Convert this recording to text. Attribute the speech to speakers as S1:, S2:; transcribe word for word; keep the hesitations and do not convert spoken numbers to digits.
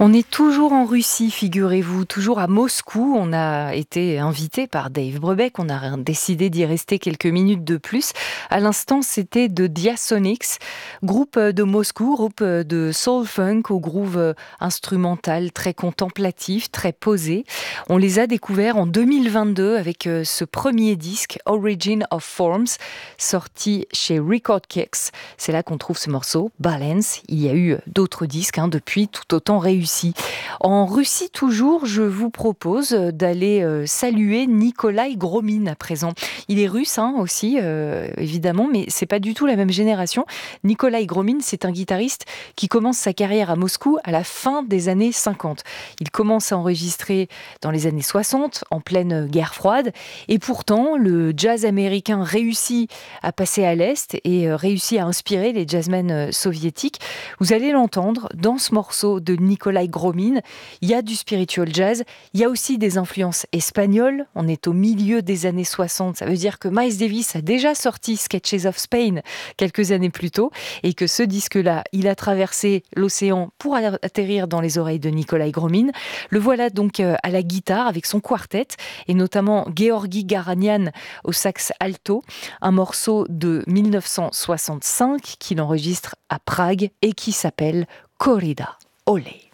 S1: On est toujours en Russie, figurez-vous, toujours à Moscou. On a été invité par Dave Brubeck, on a décidé d'y rester quelques minutes de plus. À l'instant, c'était de Diasonics, groupe de Moscou, groupe de soul funk au groove instrumental très contemplatif, très posé. On les a découverts en deux mille vingt-deux avec ce premier disque, Origin of Forms, sorti chez Record Kicks. C'est là qu'on trouve ce morceau, Balance. Il y a eu d'autres disques hein, depuis, tout autant réussis. En Russie toujours, je vous propose d'aller euh, saluer Nikolai Gromin à présent. Il est russe hein, aussi, euh, évidemment, mais c'est pas du tout la même génération. Nikolai Gromin, c'est un guitariste qui commence sa carrière à Moscou à la fin des années cinquante. Il commence à enregistrer dans les années soixante, en pleine guerre froide, et pourtant le jazz américain réussit à passer à l'Est et euh, réussit à inspirer les jazzmen euh, soviétiques. Vous allez l'entendre dans ce morceau de Nikolai Gromin. Il y a du spiritual jazz, il y a aussi des influences espagnoles. On est au milieu des années soixante, ça veut dire que Miles Davis a déjà sorti Sketches of Spain quelques années plus tôt et que ce disque-là, il a traversé l'océan pour atterrir dans les oreilles de Nikolai Gromin. Le voilà donc à la guitare avec son quartet et notamment Georgi Garanian au sax alto, un morceau de mille neuf cent soixante-cinq qu'il enregistre à Prague et qui s'appelle Corrida. Olé!